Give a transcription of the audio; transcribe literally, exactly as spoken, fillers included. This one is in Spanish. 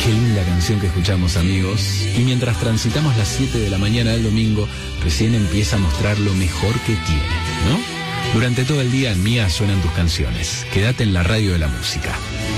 Qué linda canción que escuchamos, amigos. Y mientras transitamos las siete de la mañana del domingo, recién empieza a mostrar lo mejor que tiene, ¿no? Durante todo el día en Mía suenan tus canciones. Quédate en la radio de la música.